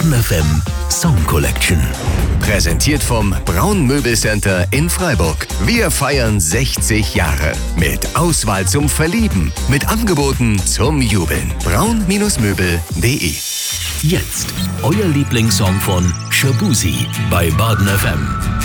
Baden FM Song Collection. Präsentiert vom Braun Möbelcenter in Freiburg. Wir feiern 60 Jahre. Mit Auswahl zum Verlieben. Mit Angeboten zum Jubeln. braun-möbel.de. Jetzt euer Lieblingssong von Shaboozey bei Baden FM.